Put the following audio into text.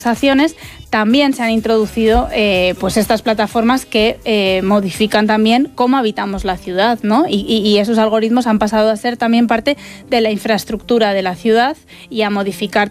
también se han introducido pues estas plataformas que modifican también cómo habitamos la ciudad, ¿no? Y esos algoritmos han pasado a ser también parte de la infraestructura de la ciudad y a modificar